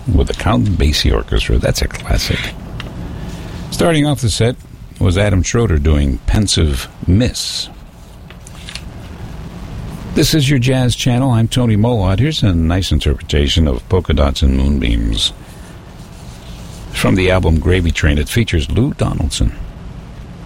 with the Count Basie Orchestra. That's a classic. Starting off the set was Adam Schroeder doing Pensive Miss. This is your Jazz Channel. I'm Tony Molot. Here's a nice interpretation of Polka Dots and Moonbeams from the album Gravy Train. It features Lou Donaldson.